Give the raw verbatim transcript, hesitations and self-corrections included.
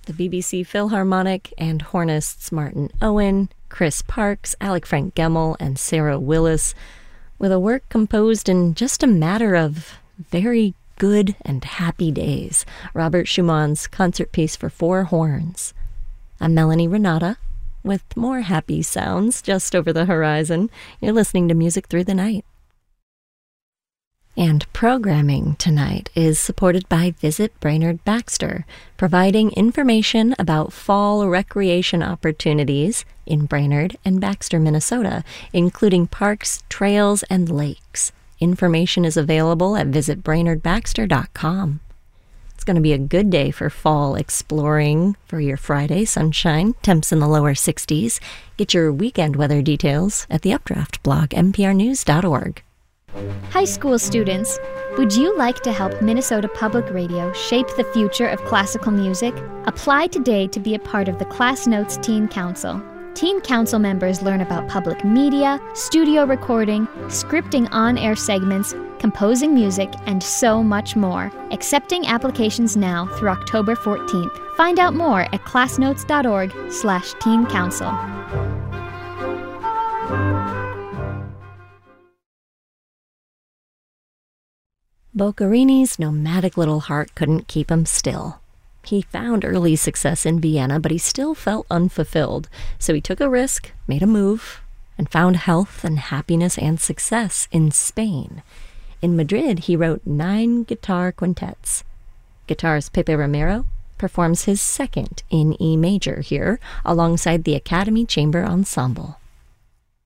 the B B C Philharmonic and hornists Martin Owen, Chris Parks, Alec Frank Gemmel, and Sarah Willis, with a work composed in just a matter of very good and happy days, Robert Schumann's concert piece for four horns. I'm Melanie Renata, with more happy sounds just over the horizon. You're listening to Music Through the Night. And programming tonight is supported by Visit Brainerd Baxter, providing information about fall recreation opportunities in Brainerd and Baxter, Minnesota, including parks, trails, and lakes. Information is available at visit brainerd baxter dot com. It's going to be a good day for fall exploring for your Friday sunshine, temps in the lower sixties. Get your weekend weather details at the Updraft blog, n p r news dot org. High school students, would you like to help Minnesota Public Radio shape the future of classical music? Apply today to be a part of the Class Notes Teen Council. Teen Council members learn about public media, studio recording, scripting on-air segments, composing music, and so much more. Accepting applications now through October fourteenth. Find out more at classnotes dot org slash teen council. Boccherini's nomadic little heart couldn't keep him still. He found early success in Vienna, but he still felt unfulfilled, so he took a risk, made a move, and found health and happiness and success in Spain. In Madrid, he wrote nine guitar quintets. Guitarist Pepe Romero performs his second in E major here, alongside the Academy Chamber Ensemble.